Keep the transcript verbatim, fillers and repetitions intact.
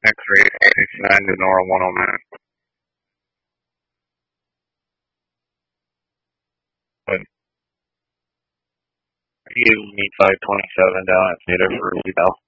X-ray eight sixty-nine to Nora one oh nine. But you need five twenty-seven down at Theta for a eval.